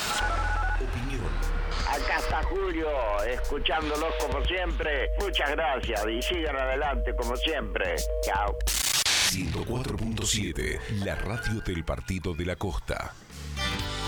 Opinión. Acá está Julio, escuchándolos como siempre. Muchas gracias y sigan adelante como siempre. Chao. 104.7, la radio del Partido de la Costa.